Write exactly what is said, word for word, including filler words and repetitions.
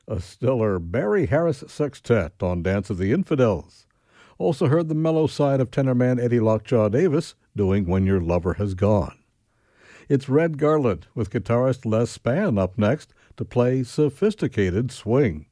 A stellar Barry Harris sextet on Dance of the Infidels. Also heard the mellow side of tenorman Eddie Lockjaw Davis doing When Your Lover Has Gone. It's Red Garland with guitarist Les Spann up next to play Sophisticated Swing.